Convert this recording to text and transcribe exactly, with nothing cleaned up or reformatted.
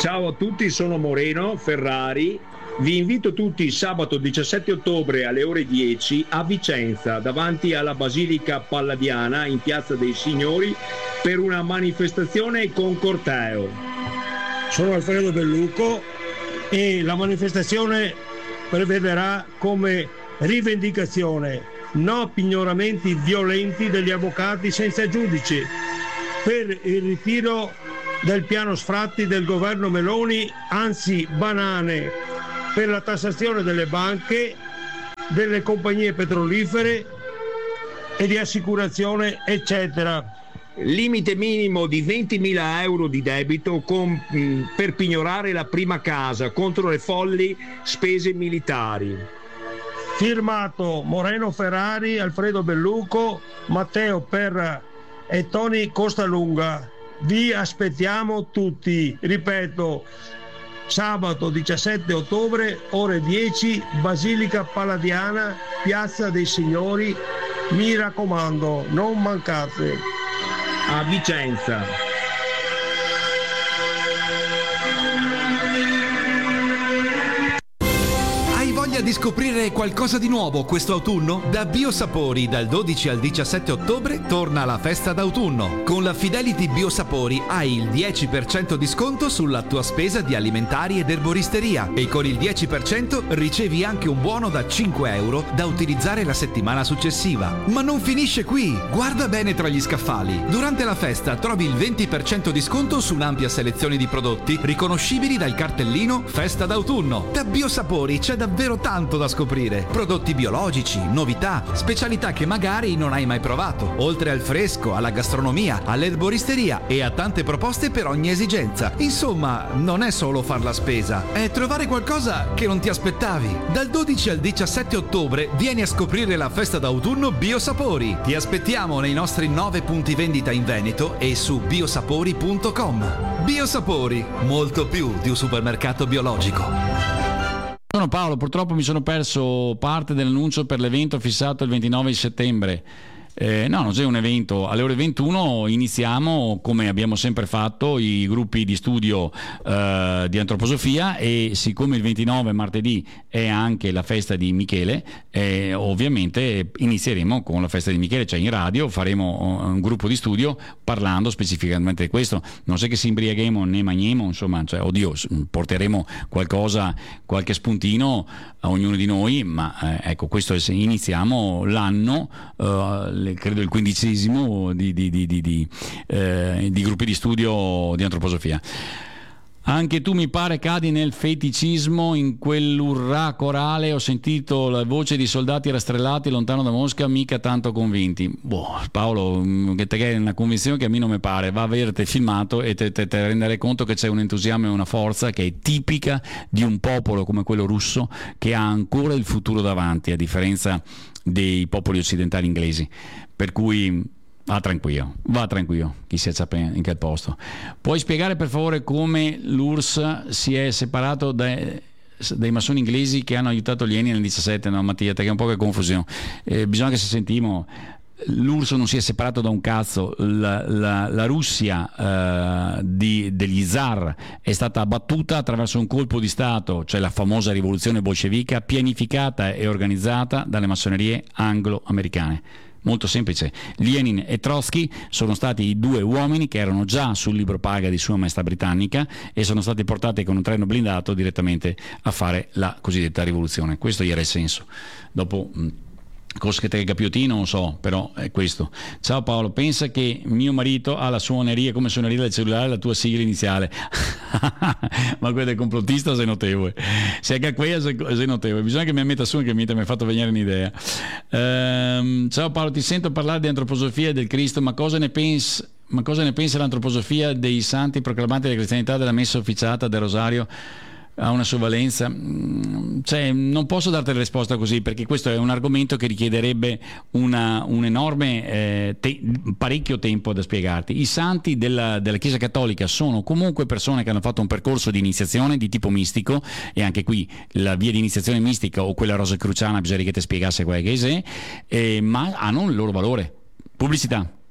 Ciao a tutti, sono Moreno Ferrari. Vi invito tutti sabato diciassette ottobre alle ore dieci a Vicenza, davanti alla Basilica Palladiana in Piazza dei Signori, per una manifestazione con corteo. Sono Alfredo Belluco e la manifestazione prevederà come rivendicazione no pignoramenti violenti degli avvocati senza giudici, per il ritiro del piano sfratti del governo Meloni, anzi banane, per la tassazione delle banche, delle compagnie petrolifere e di assicurazione, eccetera. Limite minimo di ventimila euro di debito con, mh, per pignorare la prima casa contro le folli spese militari. Firmato Moreno Ferrari, Alfredo Belluco, Matteo Perra e Tony Costalunga. Vi aspettiamo tutti, ripeto, sabato diciassette ottobre, ore dieci, Basilica Palladiana, Piazza dei Signori. Mi raccomando, non mancate. A Vicenza. Di scoprire qualcosa di nuovo questo autunno? Da Biosapori dal dodici al diciassette ottobre torna la festa d'autunno. Con la Fidelity Biosapori hai il dieci per cento di sconto sulla tua spesa di alimentari ed erboristeria e con il dieci per cento ricevi anche un buono da cinque euro da utilizzare la settimana successiva. Ma non finisce qui! Guarda bene tra gli scaffali. Durante la festa trovi il venti per cento di sconto su un'ampia selezione di prodotti riconoscibili dal cartellino Festa d'autunno. Da Biosapori c'è davvero tanto da scoprire. Prodotti biologici, novità, specialità che magari non hai mai provato. Oltre al fresco, alla gastronomia, all'erboristeria e a tante proposte per ogni esigenza. Insomma, non è solo far la spesa, è trovare qualcosa che non ti aspettavi. Dal dodici al diciassette ottobre vieni a scoprire la festa d'autunno Biosapori. Ti aspettiamo nei nostri nove punti vendita in Veneto e su biosapori punto com. Biosapori, molto più di un supermercato biologico. Sono Paolo, purtroppo mi sono perso parte dell'annuncio per l'evento fissato il ventinove di settembre. Eh, no, non c'è un evento. Alle ore ventuno iniziamo, come abbiamo sempre fatto, i gruppi di studio eh, di antroposofia, e siccome il ventinove martedì è anche la festa di Michele, eh, ovviamente inizieremo con la festa di Michele, cioè in radio faremo un gruppo di studio parlando specificamente di questo. Non so che si imbriaghiamo né magniamo, insomma, cioè, oddio, porteremo qualcosa, qualche spuntino a ognuno di noi, ma eh, ecco, questo è, iniziamo l'anno, eh, credo il quindicesimo di, di, di, di, di, eh, di gruppi di studio di antroposofia. Anche tu mi pare cadi nel feticismo, in quell'urrà corale. Ho sentito la voce di soldati rastrellati lontano da Mosca, mica tanto convinti. Boh, Paolo, che te è una convinzione che a me non mi pare. Va a vederti filmato e te, te, te renderai conto che c'è un entusiasmo e una forza che è tipica di un popolo come quello russo, che ha ancora il futuro davanti, a differenza dei popoli occidentali inglesi. Per cui va tranquillo, va tranquillo, chi si è in quel posto. Puoi spiegare per favore come l'U R S S si è separato dai, dai massoni inglesi che hanno aiutato gli Eni nel diciassette? No, Mattia, perché è un po' che confusione. Eh, bisogna che se sentimo. L'U R S S non si è separato da un cazzo. La, la, la Russia eh, di, degli zar è stata abbattuta attraverso un colpo di Stato, cioè la famosa rivoluzione bolscevica, pianificata e organizzata dalle massonerie anglo-americane. Molto semplice. Lenin e Trotsky sono stati i due uomini che erano già sul libro paga di Sua Maestà Britannica e sono stati portati con un treno blindato direttamente a fare la cosiddetta rivoluzione. Questo gli era il senso. Dopo cosa che te capioti non so, però è questo. Ciao Paolo, pensa che mio marito ha la suoneria come suoneria del cellulare la tua sigla iniziale. Ma quello del complottista sei notevole, se anche qui sei notevole, bisogna che mi metta su, che mi ha fatto venire un'idea. Ehm, ciao Paolo, ti sento parlare di antroposofia e del Cristo, ma cosa ne pensi? Ma cosa ne pensa l'antroposofia dei santi proclamanti della cristianità, della messa officiata, del rosario? Ha una sua valenza? Cioè, non posso darti la risposta così, perché questo è un argomento che richiederebbe una, un enorme eh, te- parecchio tempo da spiegarti. I santi della, della Chiesa Cattolica sono comunque persone che hanno fatto un percorso di iniziazione di tipo mistico, e anche qui la via di iniziazione mistica o quella rosacruciana bisogna che ti spiegasse quella che è, eh, ma hanno il loro valore. Pubblicità.